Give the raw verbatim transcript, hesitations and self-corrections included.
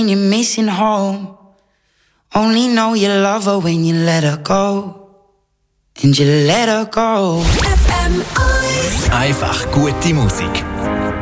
You're missing home. Only know you love her when you let her go. And you let her go. F M eins. Einfach gute Musik.